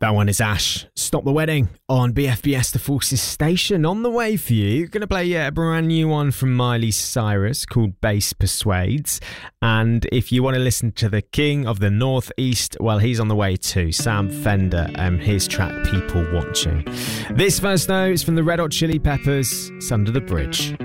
That one is Ash. Stop the Wedding on BFBS The Forces station. On the way for you, going to play a brand new one from Miley Cyrus called Bass Persuades. And if you want to listen to the King of the Northeast, well, he's on the way too. Sam Fender and his track People Watching. This verse, though, is from the Red Hot Chili Peppers. It's Under the Bridge.